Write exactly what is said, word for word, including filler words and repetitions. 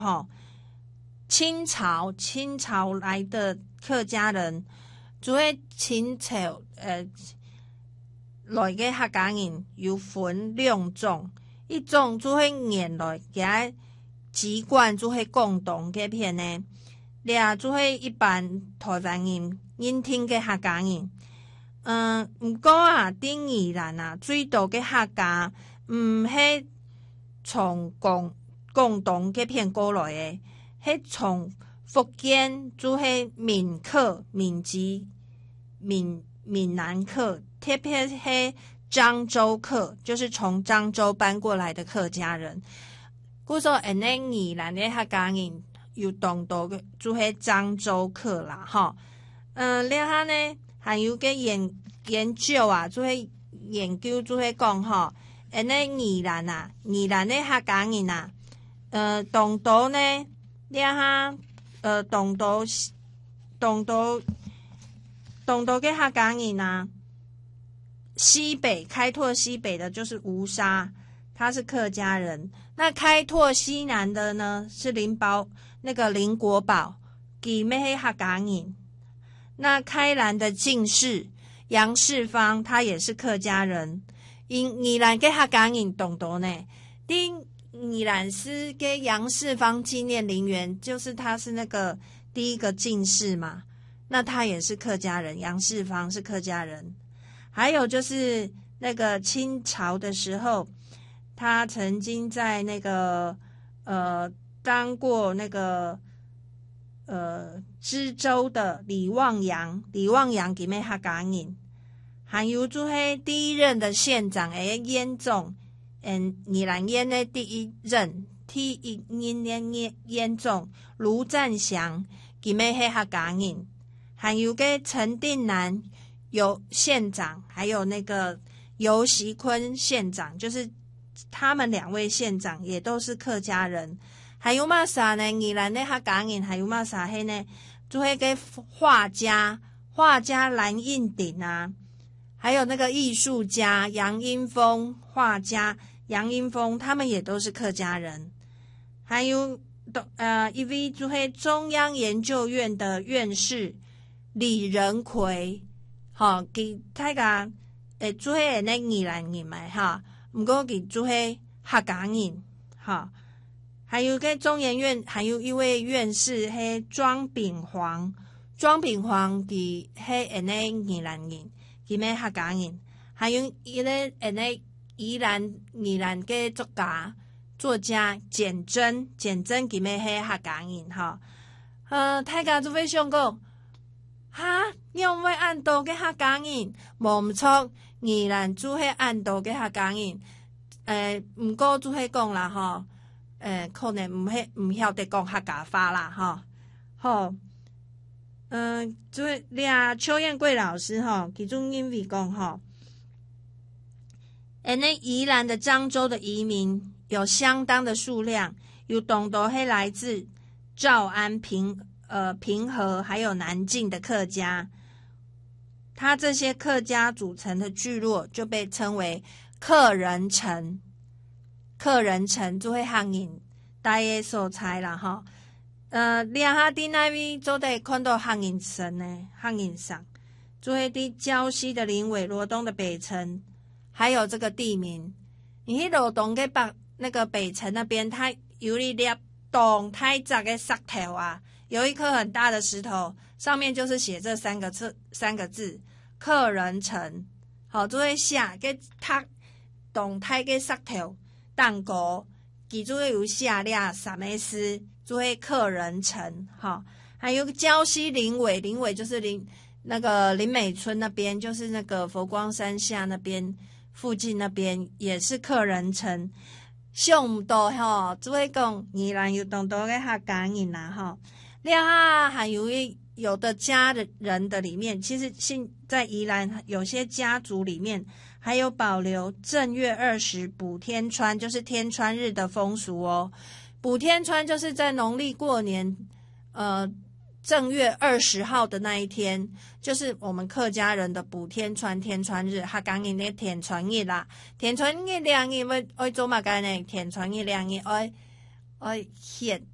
吼，清朝清朝来的客家人，做迄清朝呃来个客家人有分两种，一种做迄念来加习惯做迄共同嘅片呢，俩做迄一般台湾人认听嘅客家人。嗯，毋过啊，顶宜兰啊，最多嘅客家毋迄从共共同嘅片过来诶，迄从福建做迄闽客、闽籍、闽闽南客，特别迄漳州客，就是从漳州搬过来的客家人。故说，安尼宜兰的客家人有当多嘅做迄漳州客啦，吼。嗯，了下呢，还有个研研究啊，做迄研究做迄讲吼，安尼宜兰啊，宜兰的客家人啊，呃，当多呢，了下呃，当多当多当多嘅客家人啊，西北开拓西北的就是吴沙，他是客家人。那开拓西南的呢，是林宝那个林国宝，佮咩客家人。那开兰的进士杨世芳，他也是客家人。因宜兰嘅客家人懂多呢，丁宜兰是给杨世芳纪念陵园，就是他是那个第一个进士嘛，那他也是客家人，杨世芳是客家人。还有就是那个清朝的时候，他曾经在那个呃当过那个呃知州的李望洋，李望洋给咩客家人，还有做迄第一任的县长诶严总，嗯，宜兰县的第一任第一任的严总卢占祥给咩迄客家人，还有个陈定南有县长，还有那个尤习坤县长，就是他们两位县长也都是客家人。还有嘛啥呢？宜兰的客家人还有嘛啥嘿呢？做迄个画家，画家蓝印鼎啊，还有那个艺术家杨英风，画家杨英风，他们也都是客家人。还有呃一位做迄中央研究院的院士李仁奎。吼，佮大家会做迄个宜兰人嘛哈，毋过佮做迄客家人哈。还有个中研院，还有一位院士，迄庄秉煌，庄秉煌伫迄安尼宜兰人，佮咩客家人，还有一个安尼宜兰宜兰个作家作家简真，简真佮咩迄客家人哈。呃，大家做伙想讲。哈，你有要按度嘅客家人，无毋错，宜兰做迄按度嘅客家人，诶，毋过做迄讲啦吼，诶，可能毋迄毋晓得讲客家话啦吼，吼，嗯，做俩邱燕贵老师吼，其中因为讲吼，诶，那宜兰的漳州的移民有相当的数量，有当多迄来自诏安平。呃，平和还有南靖的客家，他这些客家组成的聚落就被称为客人城。客人城就会行人大家所猜啦哈。呃，两下伫那边就得看到行人城呢，行人上，就会伫礁溪的林尾、罗东的北城，还有这个地名。你去罗东嘅北那个北城那边，它有一粒动太窄的石头啊。有一颗很大的石头，上面就是写这三个字三个字客人城。好，就会写个他动态个石头蛋糕，记住有写了什么诗，就会客人城。好，还有礁溪林尾，林尾就是林那个林美村那边，就是那个佛光山下那边附近那边也是客人城。想唔到吼，就会讲宜兰有当多个客家人啦吼。另外还有一有的家人的里面，其实现在宜兰有些家族里面还有保留正月二十补天穿，就是天穿日的风俗哦。补天穿就是在农历过年，呃，正月二十号的那一天，就是我们客家人的补天穿天穿日，客家人的天穿日啦。天穿日两日要要做嘛干呢？天穿日两日要要献。